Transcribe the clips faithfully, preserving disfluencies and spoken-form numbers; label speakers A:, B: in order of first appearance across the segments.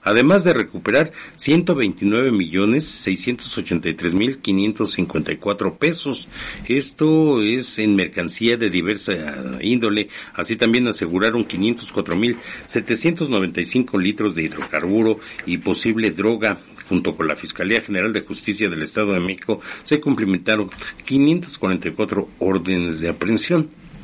A: además de recuperar ciento veintinueve millones seiscientos ochenta y tres mil quinientos cincuenta y cuatro pesos. Esto es en mercancía de diversa índole. Así también aseguraron quinientos cuatro mil setecientos noventa y cinco litros de hidrocarburo y posible droga. Junto con la Fiscalía General de Justicia del Estado de México, se cumplimentaron quinientas cuarenta y cuatro órdenes de aprehensión.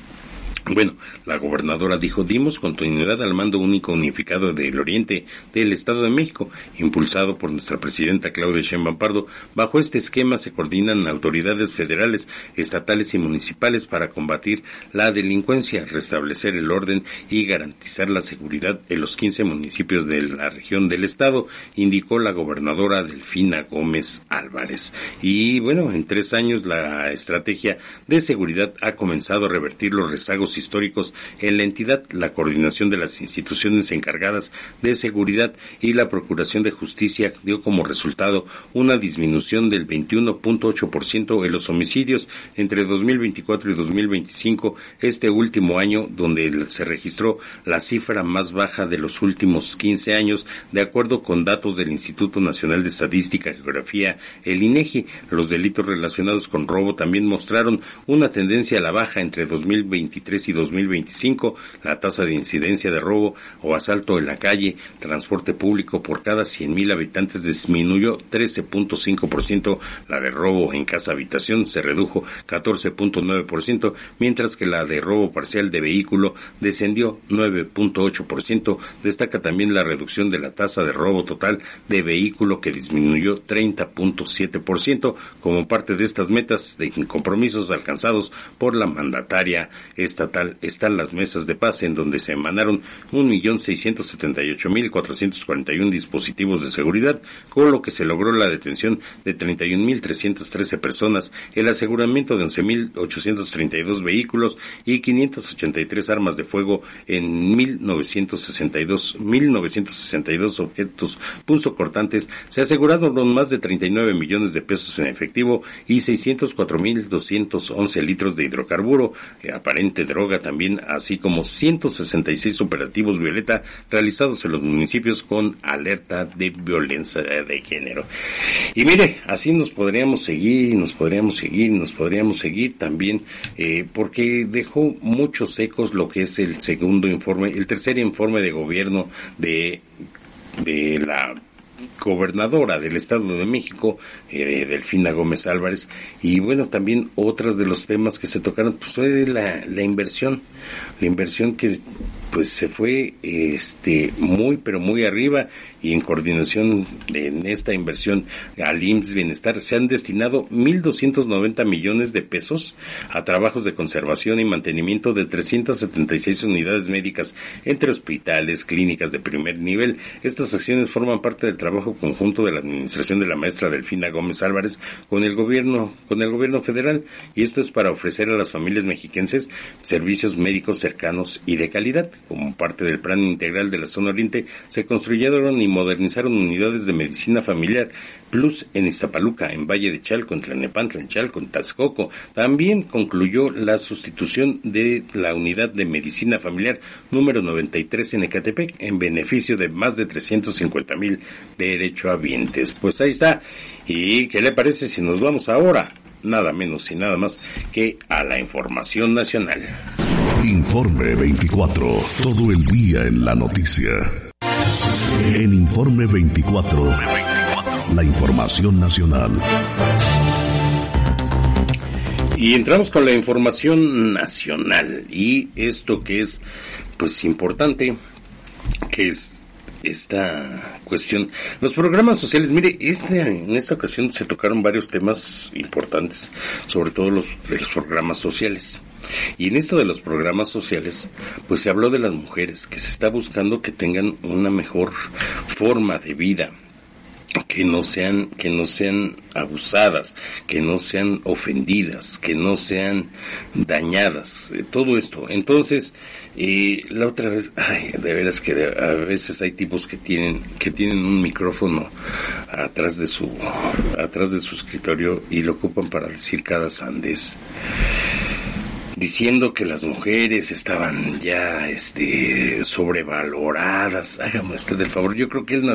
A: Bueno, la gobernadora dijo, dimos continuidad al mando único unificado del Oriente del Estado de México, impulsado por nuestra presidenta Claudia Sheinbaum Pardo. Bajo este esquema se coordinan autoridades federales, estatales y municipales para combatir la delincuencia, restablecer el orden y garantizar la seguridad en los quince municipios de la región del Estado, indicó la gobernadora Delfina Gómez Álvarez. Y bueno, en tres años la estrategia de seguridad ha comenzado a revertir los rezagos históricos en la entidad. La coordinación de las instituciones encargadas de seguridad y la Procuración de Justicia dio como resultado una disminución del veintiuno punto ocho por ciento en los homicidios entre dos mil veinticuatro y dos mil veinticinco, este último año donde se registró la cifra más baja de los últimos quince años, de acuerdo con datos del Instituto Nacional de Estadística y Geografía, el INEGI. Los delitos relacionados con robo también mostraron una tendencia a la baja entre dos mil veintitrés y dos mil veinticinco. La tasa de incidencia de robo o asalto en la calle, transporte público por cada cien mil habitantes disminuyó trece punto cinco por ciento, la de robo en casa habitación se redujo catorce punto nueve por ciento, mientras que la de robo parcial de vehículo descendió nueve punto ocho por ciento. Destaca también la reducción de la tasa de robo total de vehículo, que disminuyó treinta punto siete por ciento. Como parte de estas metas de compromisos alcanzados por la mandataria estatal, están las mesas de paz, en donde se emanaron un millón seiscientos setenta y ocho mil cuatrocientos cuarenta y uno dispositivos de seguridad, con lo que se logró la detención de treinta y un mil trescientas trece personas, el aseguramiento de once mil ochocientos treinta y dos vehículos y quinientas ochenta y tres armas de fuego en mil novecientos sesenta y dos objetos punzocortantes. Se aseguraron más de treinta y nueve millones de pesos en efectivo y seiscientos cuatro mil doscientos once litros de hidrocarburo, eh, aparente droga también, así como ciento sesenta y seis operativos Violeta realizados en los municipios con alerta de violencia de género. Y mire, así nos podríamos seguir, nos podríamos seguir, nos podríamos seguir también, eh, porque dejó muchos ecos lo que es el segundo informe, el tercer informe de gobierno de, de la gobernadora del Estado de México, eh, Delfina Gómez Álvarez. Y bueno, también otros de los temas que se tocaron, pues fue la, la inversión, la inversión que pues se fue este muy pero muy arriba, y en coordinación en esta inversión al I M S S Bienestar se han destinado mil doscientos noventa millones de pesos a trabajos de conservación y mantenimiento de trescientas setenta y seis unidades médicas entre hospitales, clínicas de primer nivel. Estas acciones forman parte del trabajo conjunto de la administración de la maestra Delfina Gómez Álvarez con el gobierno con el gobierno federal, y esto es para ofrecer a las familias mexiquenses servicios médicos cercanos y de calidad. Como parte del plan integral de la zona oriente, se construyeron y modernizaron unidades de medicina familiar Plus en Iztapaluca, en Valle de Chalco, en Tlalnepantla, en Chalco, en Texcoco. También concluyó la sustitución de la unidad de medicina familiar número noventa y tres en Ecatepec, en beneficio de más de trescientos cincuenta mil derechohabientes. Pues ahí está. ¿Y qué le parece si nos vamos ahora? Nada menos y nada más que a la información nacional.
B: Informe veinticuatro, todo el día en la noticia. En Informe veinticuatro, la información nacional.
A: Y entramos con la información nacional, y esto que es pues importante, que es esta cuestión, los programas sociales. Mire, este, en esta ocasión se tocaron varios temas importantes, sobre todo los de los programas sociales. Y en esto de los programas sociales, pues se habló de las mujeres, que se está buscando que tengan una mejor forma de vida, que no sean, que no sean abusadas, que no sean ofendidas, que no sean dañadas, eh, todo esto. Entonces, eh, la otra vez, ay, de veras que de, a veces hay tipos que tienen, que tienen un micrófono atrás de su, atrás de su escritorio y lo ocupan para decir cada sandez, diciendo que las mujeres estaban ya este sobrevaloradas. Hágame usted el favor, yo creo que él